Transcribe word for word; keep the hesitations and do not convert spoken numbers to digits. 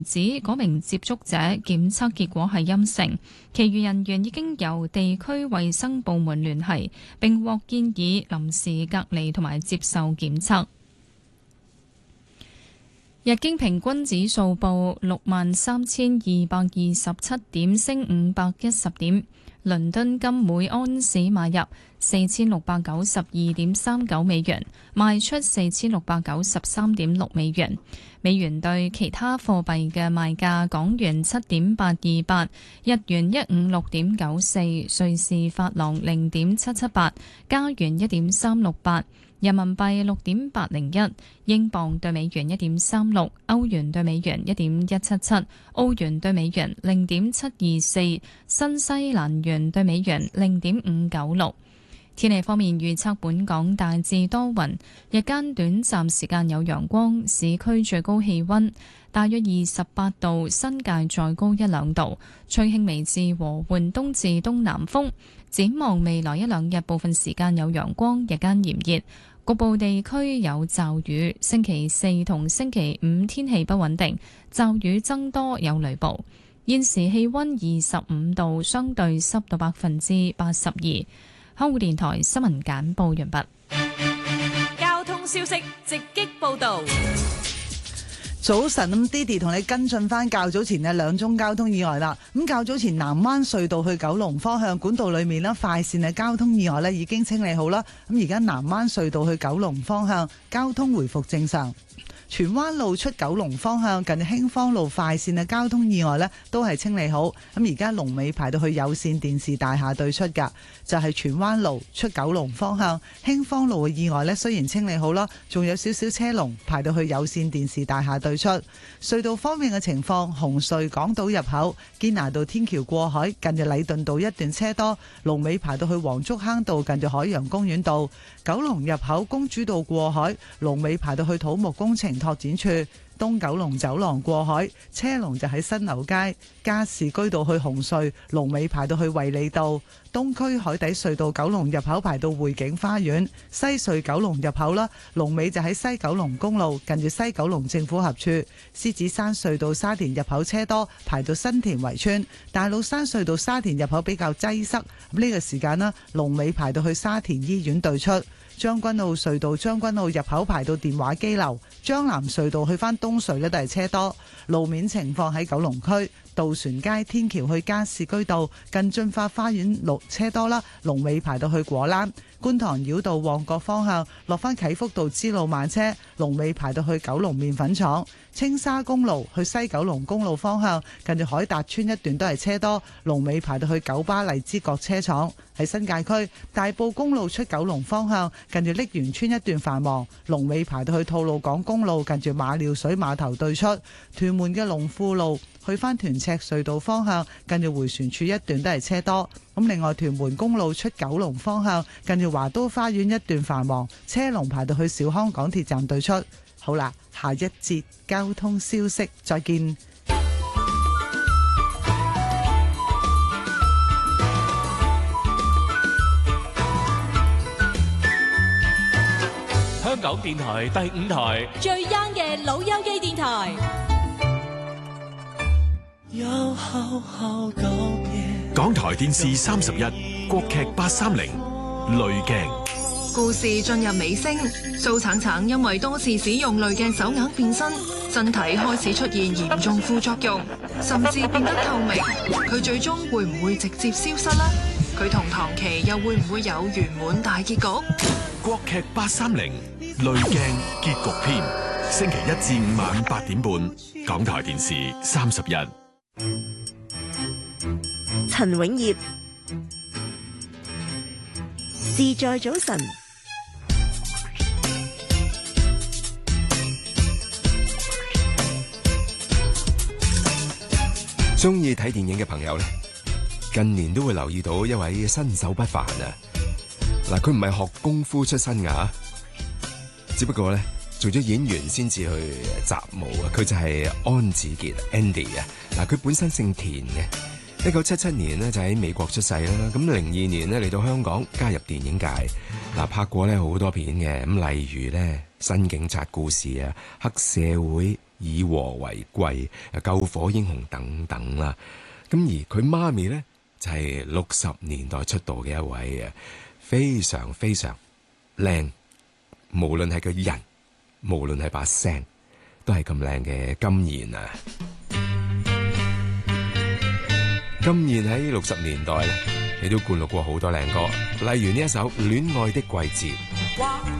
指嗰名接觸者檢測結果係陰性，其餘人員已經由地區衛生部門聯繫，並獲建議臨時隔離同埋接受檢測。日經平均指數報六萬三千二百二十七點，升五百一十點。倫敦金每安士買入四千六百九十二點三九美元，賣出四千六百九十三點六美元。美元對其他貨幣嘅賣價：港元七點八二八，日元一五六點九四，瑞士法郎零點七七八，加元一點三六八。人民幣六點八零一，英鎊對美元一點三六，歐元對美元一點一七七，澳元對美元零點七二四，新西蘭元對美元零點五九六。天氣方面預測，本港大致多雲，日間短暫時間有陽光，市區最高氣溫大約二十八度，新界再高一兩度，吹輕微至和緩東至東南風。展望未來一兩日，部分時間有陽光，日間炎熱。局部地區有驟雨，星期四同星期五天氣不穩定，驟雨增多有雷暴。現時氣溫二十五度，相對濕度百分之八十二。香港電台新聞簡報完畢。 交通消息直擊報道。 早晨，咁 Didi 同你跟進翻較早前嘅兩宗交通意外啦。咁較早前南灣隧道去九龍方向管道裏面咧，快線嘅交通意外咧已經清理好啦。咁而家南灣隧道去九龍方向交通回復正常。荃灣路出九龍方向近興芳路快線嘅交通意外呢都係清理好，咁而家龍尾排到去有線電視大廈對出㗎，就係荃灣路出九龍方向興芳路嘅意外呢，雖然清理好啦，仲有少少車龍排到去有線電視大廈對出。隧道方面嘅情況，紅隧港島入口堅拿道天橋過海近住禮頓道一段車多，龍尾排到去黃竹坑道近住海洋公園道。九龍入口公主道過海龍尾排到去土木工程拓展處，東九龍走廊過海車龍就喺新樓街。加士居道去紅隧龍尾排到去衛理道。東區海底隧道九龍入口排到匯景花園。西隧九龍入口啦，龍尾就喺西九龍公路近住西九龍政府合署。獅子山隧道沙田入口車多排到新田圍村。大老山隧道沙田入口比較擠塞，咁呢個時間啦，龍尾排到去沙田醫院對出。將軍澳隧道將軍澳入口排到電話機樓。將南隧道去返東隧呢都係車多。路面情況喺九龍區渡船街天橋去加士居道近駿發花園路車多啦，龍尾排到去果欄。觀塘繞道旺角方向落返啟福道支路慢車，龍尾排到去九龍麵粉廠。青沙公路去西九龍公路方向近住海達村一段都係車多，龍尾排到去九巴荔枝角車廠。喺新界區大埔公路出九龍方向近住瀝源村一段繁忙，龍尾排到去吐露港公路近住馬料水碼頭對出。屯門嘅龍富路去返屯赤隧道方向近住迴旋處一段都係車多。咁另外屯門公路出九龍方向近住華都花園一段繁忙，車龍排到去兆康港鐵站對出。好啦，下一節交通消息再見。 香港電台第五台最 young 嘅老友記電台。 港台電視三十一，國劇八三零，濾鏡。 故事進入尾聲，蘇橙橙因為多次使用濾鏡手鐲變身，身體開始出現嚴重副作用，甚至變得透明。佢最終會唔會直接消失呢？佢同唐琪又會唔會有圓滿大結局？ 國劇八三零，濾鏡結局篇，星期一至五晚八點半，港台電視三十一。 陳永業，自在早晨。 中意睇電影嘅朋友呢，近年都會留意到一位身手不凡啊！嗱，佢唔係學功夫出身噶，只不過呢做咗演員先至去習武啊！佢就係安子傑 Andy 啊！嗱，佢本身姓田嘅，一九七七年呢就喺美國出世啦。咁零二年呢嚟到香港加入電影界，嗱，拍過呢好多片嘅，咁例如呢《新警察故事》啊、《黑社會》、《 以和為貴、救火英雄等等啦。咁而佢媽咪呢，就係六十年代出道嘅一位啊，非常非常靚，無論係個人，無論係把聲，都係咁靚嘅金燕啊！金燕喺六十年代咧，你都灌錄過好多靚歌，例如呢一首《戀愛的季節》。